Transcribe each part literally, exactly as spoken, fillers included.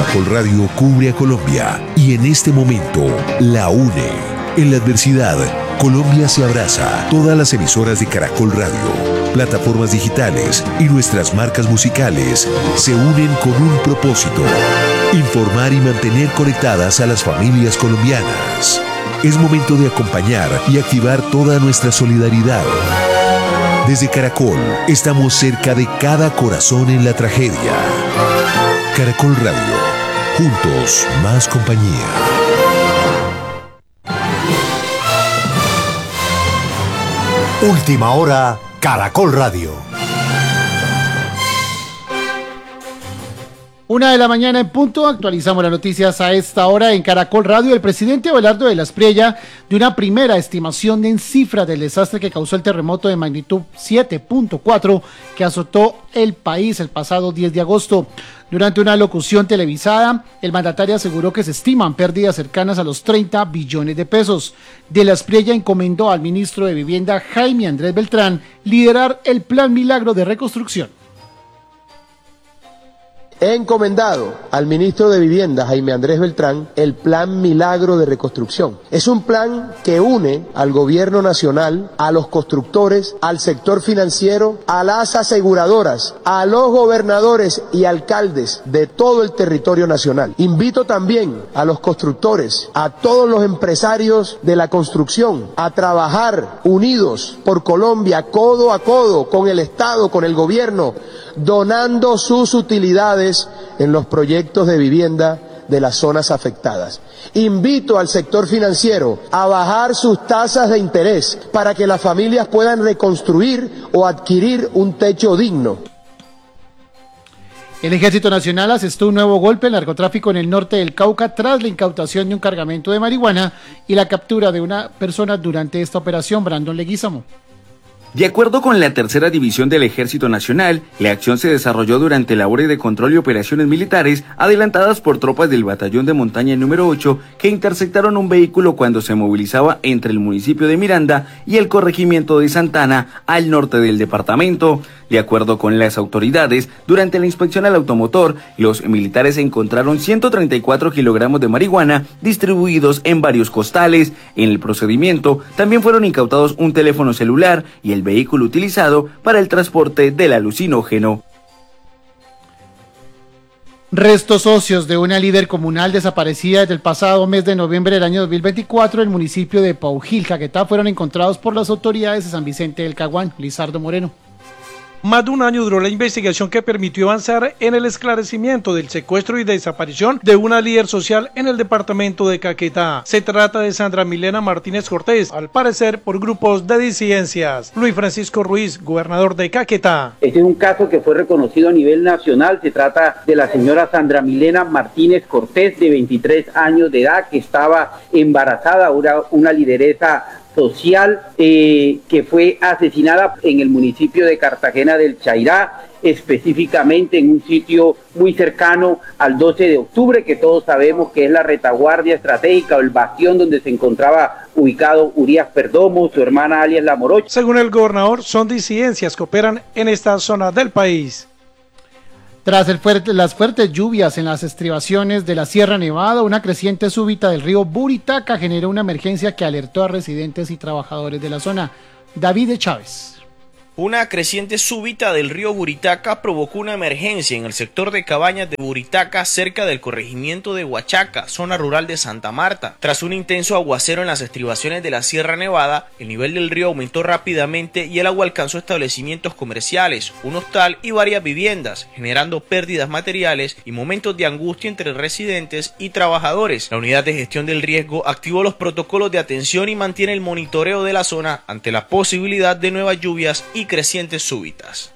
Caracol Radio cubre a Colombia y en este momento la une. En la adversidad, Colombia se abraza. Todas las emisoras de Caracol Radio, plataformas digitales y nuestras marcas musicales se unen con un propósito: informar y mantener conectadas a las familias colombianas. Es momento de acompañar y activar toda nuestra solidaridad. Desde Caracol, estamos cerca de cada corazón en la tragedia. Caracol Radio, juntos, más compañía. Última hora, Caracol Radio. Una de la mañana en punto, actualizamos las noticias a esta hora en Caracol Radio. El presidente Abelardo de la Espriella de una primera estimación en cifra del desastre que causó el terremoto de magnitud siete punto cuatro que azotó el país el pasado diez de agosto. Durante una locución televisada, el mandatario aseguró que se estiman pérdidas cercanas a los treinta billones de pesos. De la Espriella encomendó al ministro de Vivienda, Jaime Andrés Beltrán, liderar el Plan Milagro de Reconstrucción. He encomendado al ministro de Vivienda, Jaime Andrés Beltrán, el Plan Milagro de Reconstrucción. Es un plan que une al gobierno nacional, a los constructores, al sector financiero, a las aseguradoras, a los gobernadores y alcaldes de todo el territorio nacional. Invito también a los constructores, a todos los empresarios de la construcción, a trabajar unidos por Colombia, codo a codo, con el Estado, con el gobierno, donando sus utilidades en los proyectos de vivienda de las zonas afectadas. Invito al sector financiero a bajar sus tasas de interés para que las familias puedan reconstruir o adquirir un techo digno. El Ejército Nacional asestó un nuevo golpe al narcotráfico en el norte del Cauca tras la incautación de un cargamento de marihuana y la captura de una persona durante esta operación. Brandon Leguízamo. De acuerdo con la tercera división del Ejército Nacional, la acción se desarrolló durante labores de control y operaciones militares adelantadas por tropas del Batallón de Montaña número ocho que interceptaron un vehículo cuando se movilizaba entre el municipio de Miranda y el corregimiento de Santana al norte del departamento. De acuerdo con las autoridades, durante la inspección al automotor, los militares encontraron ciento treinta y cuatro kilogramos de marihuana distribuidos en varios costales. En el procedimiento también fueron incautados un teléfono celular y el vehículo utilizado para el transporte del alucinógeno. Restos óseos de una líder comunal desaparecida desde el pasado mes de noviembre del año dos mil veinticuatro en el municipio de Paujil, Caquetá, fueron encontrados por las autoridades de San Vicente del Caguán. Lizardo Moreno. Más de un año duró la investigación que permitió avanzar en el esclarecimiento del secuestro y desaparición de una líder social en el departamento de Caquetá. Se trata de Sandra Milena Martínez Cortés, al parecer por grupos de disidencias. Luis Francisco Ruiz, gobernador de Caquetá. Este es un caso que fue reconocido a nivel nacional. Se trata de la señora Sandra Milena Martínez Cortés, de veintitrés años de edad, que estaba embarazada, una, una lideresa social eh, que fue asesinada en el municipio de Cartagena del Chairá, específicamente en un sitio muy cercano al doce de octubre, que todos sabemos que es la retaguardia estratégica o el bastión donde se encontraba ubicado Urias Perdomo, su hermana alias La Morocha. Según el gobernador, son disidencias que operan en esta zona del país. Tras el fuerte, las fuertes lluvias en las estribaciones de la Sierra Nevada, una creciente súbita del río Buritaca generó una emergencia que alertó a residentes y trabajadores de la zona. David de Chávez. Una creciente súbita del río Buritaca provocó una emergencia en el sector de Cabañas de Buritaca, cerca del corregimiento de Huachaca, zona rural de Santa Marta. Tras un intenso aguacero en las estribaciones de la Sierra Nevada, el nivel del río aumentó rápidamente y el agua alcanzó establecimientos comerciales, un hostal y varias viviendas, generando pérdidas materiales y momentos de angustia entre residentes y trabajadores. La unidad de gestión del riesgo activó los protocolos de atención y mantiene el monitoreo de la zona ante la posibilidad de nuevas lluvias y crecientes súbitas.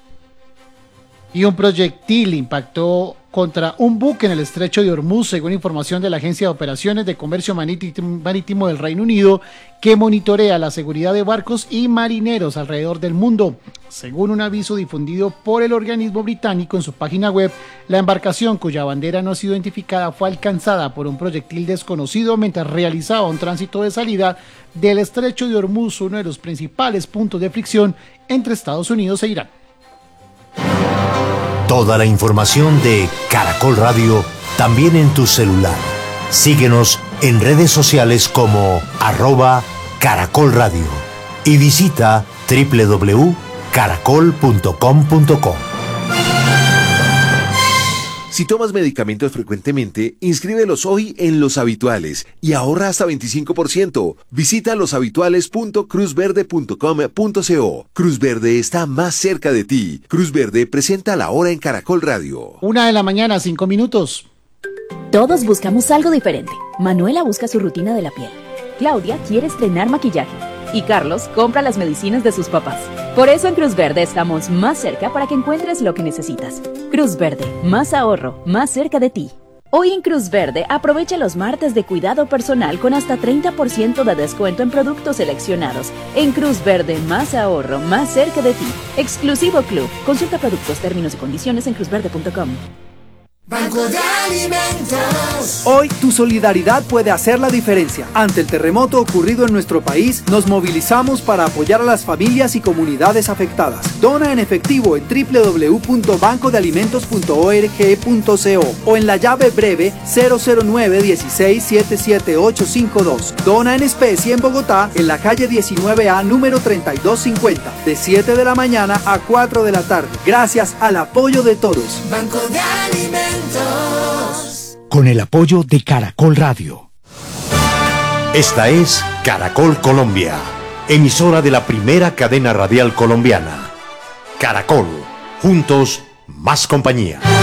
Y un proyectil impactó contra un buque en el estrecho de Hormuz, según información de la Agencia de Operaciones de Comercio Marítimo del Reino Unido, que monitorea la seguridad de barcos y marineros alrededor del mundo. Según un aviso difundido por el organismo británico en su página web, la embarcación, cuya bandera no ha sido identificada, fue alcanzada por un proyectil desconocido mientras realizaba un tránsito de salida del estrecho de Hormuz, uno de los principales puntos de fricción entre Estados Unidos e Irán. Toda la información de Caracol Radio también en tu celular. Síguenos en redes sociales como arroba Caracol Radio y visita doble u doble u doble u punto caracol punto com punto co. Si tomas medicamentos frecuentemente, inscríbelos hoy en Los Habituales y ahorra hasta veinticinco por ciento. Visita loshabituales punto cruz verde punto com punto co. Cruz Verde está más cerca de ti. Cruz Verde presenta la hora en Caracol Radio. Una de la mañana, cinco minutos. Todos buscamos algo diferente. Manuela busca su rutina de la piel. Claudia quiere estrenar maquillaje. Y Carlos compra las medicinas de sus papás. Por eso en Cruz Verde estamos más cerca para que encuentres lo que necesitas. Cruz Verde, más ahorro, más cerca de ti. Hoy en Cruz Verde aprovecha los martes de cuidado personal con hasta treinta por ciento de descuento en productos seleccionados. En Cruz Verde, más ahorro, más cerca de ti. Exclusivo Club. Consulta productos, términos y condiciones en cruz verde punto com. Banco de Alimentos. Hoy tu solidaridad puede hacer la diferencia. Ante el terremoto ocurrido en nuestro país, nos movilizamos para apoyar a las familias y comunidades afectadas. Dona en efectivo en doble u doble u doble u punto banco de alimentos punto org punto co o en la llave breve cero cero nueve dieciséis siete siete ocho cinco dos. Dona en especie en Bogotá, en la calle diecinueve A número treinta y dos cincuenta, de siete de la mañana a cuatro de la tarde. Gracias al apoyo de todos. Banco de Alimentos. Con el apoyo de Caracol Radio. Esta es Caracol Colombia, emisora de la primera cadena radial colombiana. Caracol, juntos, más compañía.